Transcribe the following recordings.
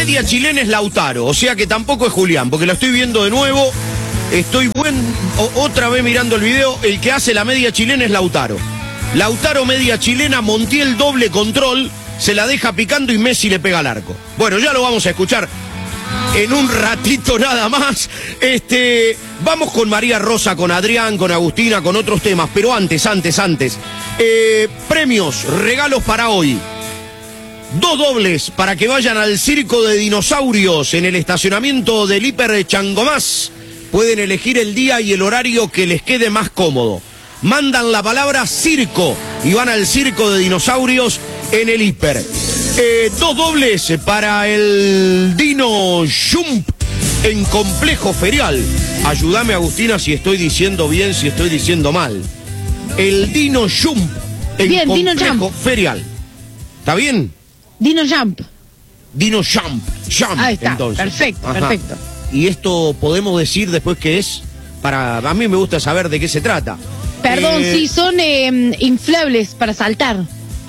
media chilena es Lautaro, o sea que tampoco es Julián, porque lo estoy viendo de nuevo. Estoy otra vez mirando el video. El que hace la media chilena es Lautaro. Lautaro, media chilena, Montiel, doble control, se la deja picando y Messi le pega al arco. Bueno, ya lo vamos a escuchar en un ratito nada más. Vamos con María Rosa, con Adrián, con Agustina, con otros temas, pero antes. Premios, regalos para hoy. 2 dobles para que vayan al circo de dinosaurios en el estacionamiento del Hiper Changomás. Pueden elegir el día y el horario que les quede más cómodo. Mandan la palabra circo y van al circo de dinosaurios en el Hiper. 2 dobles para el Dino Jump en Complejo Ferial. Ayúdame, Agustina, si estoy diciendo bien, si estoy diciendo mal. El Dino Jump en bien, Complejo Ferial. ¿Está bien? Dino Jump. Dino Jump. Ahí está, entonces. perfecto, Ajá. perfecto. Y esto podemos decir después qué es. A mí me gusta saber de qué se trata. Perdón, sí, son inflables para saltar.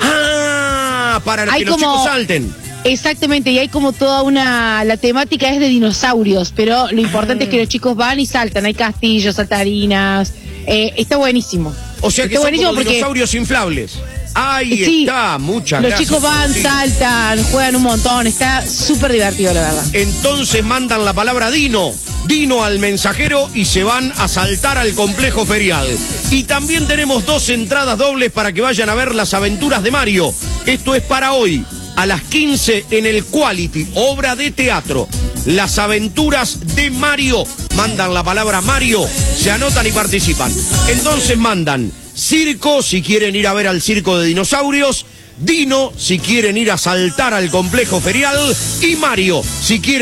Ah, para Hay que los como... chicos salten. Exactamente, y hay como toda la temática es de dinosaurios, pero lo importante es que los chicos van y saltan. Hay castillos, saltarinas. Está buenísimo. O sea que está son como porque... dinosaurios inflables. Ahí sí, está, muchas los gracias. chicos van, saltan, juegan un montón, está súper divertido, la verdad. Entonces mandan la palabra Dino al mensajero y se van a saltar al complejo ferial. Y también tenemos 2 entradas dobles para que vayan a ver las aventuras de Mario. Esto es para hoy, a las 15 en el Quality, obra de teatro. Las aventuras de Mario. Mandan la palabra Mario, se anotan y participan. Entonces mandan circo si quieren ir a ver al circo de dinosaurios, Dino si quieren ir a saltar al complejo ferial y Mario si quieren